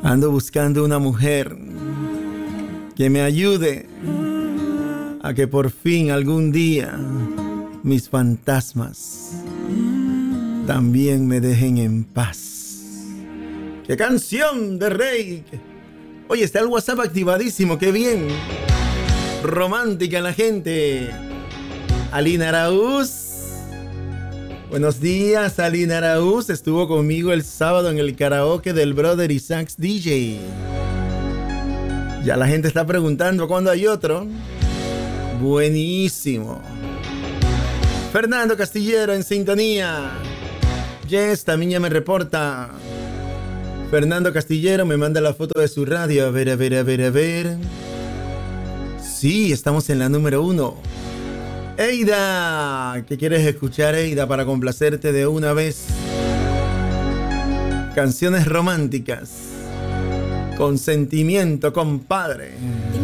Ando buscando una mujer que me ayude a que por fin algún día mis fantasmas también me dejen en paz. ¡Qué canción de Rey! Oye, está el WhatsApp activadísimo, qué bien. Romántica la gente. Alina Araúz. Buenos días, Alina Araúz. Estuvo conmigo el sábado en el karaoke del Brother Isaacs DJ. Ya la gente está preguntando cuándo hay otro. Buenísimo. Fernando Castillero en sintonía. Yes, también ya me reporta. Fernando Castillero me manda la foto de su radio. A ver. Sí, estamos en la número 1. Eida, ¿qué quieres escuchar, Eida, para complacerte de una vez? Canciones románticas. Con sentimiento, compadre.